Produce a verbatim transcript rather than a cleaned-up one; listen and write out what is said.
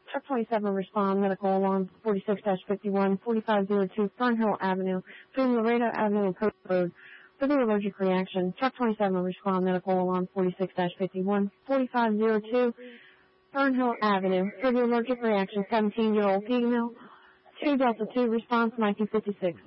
Truck twenty-seven, respond, medical alarm forty-six dash fifty-one, forty-five oh two Fernhill Avenue, between Laredo Avenue and Post Road, for the allergic reaction. Truck twenty-seven, respond, medical alarm forty-six dash fifty-one, forty-five oh two Fernhill Avenue, for the allergic reaction, seventeen-year-old female, two Delta two, response nineteen fifty-six.